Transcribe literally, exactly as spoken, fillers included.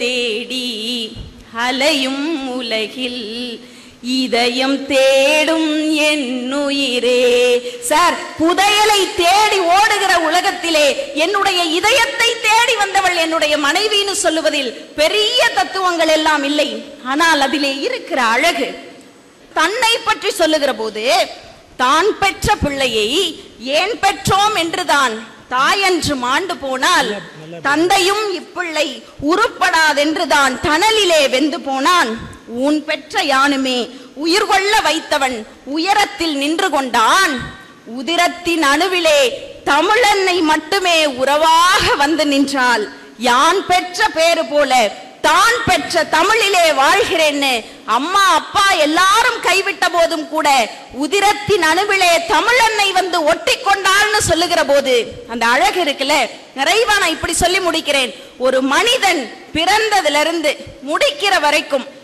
தேடி அலையும் உலகில் இதயம் தேடும் என்னுயிரே. சார், புதையலை தேடி ஓடுகிற உலகத்திலே என்னுடைய இதயத்தை தேடி வந்தவள் என்னுடைய மனைவின்னு சொல்லுவதில் பெரிய தத்துவங்கள் எல்லாம் இல்லை. ஆனால் அதிலே இருக்கிற அழகு, தன்னை பற்றி சொல்லுகிற போது தான் பெற்ற பிள்ளையை ஏன் பெற்றோம் என்றுதான் தாயன்று மாண்டு போனால் தந்தையும் இப்பிள்ளை உருப்படாதென்றுதான் தணலிலே வெந்து போனான். ஊன் பெற்ற யானுமே உயிர் கொள்ள வைத்தவன் உயரத்தில் நின்று கொண்டான். உதிரத்தின் அணுவிலே தமிழன்னை மட்டுமே உறவாக வந்து நின்றால் யான் பெற்ற பேரு போல தான் பெற்ற தமிழிலே வாழ்கிறேன்னு அம்மா அப்பா எல்லாரும் கைவிட்ட போதும் கூட உதிரத்தின் அணுவிலே தமிழன்னை வந்து ஒட்டி கொண்டாள்னு சொல்லுகிற போது அந்த அழகு இருக்குல்ல. நிறைவா நான் இப்படி சொல்லி முடிக்கிறேன். ஒரு மனிதன் பிறந்ததிலிருந்து முடிக்கிற வரைக்கும்